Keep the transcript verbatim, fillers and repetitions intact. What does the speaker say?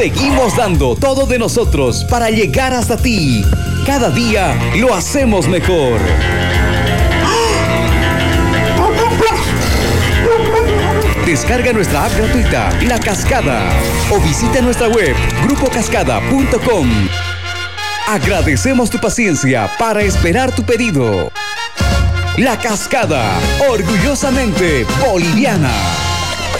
Seguimos dando todo de nosotros para llegar hasta ti. Cada día lo hacemos mejor. Descarga nuestra app gratuita, La Cascada, o visita nuestra web, grupo cascada punto com. Agradecemos tu paciencia para esperar tu pedido. La Cascada, orgullosamente boliviana.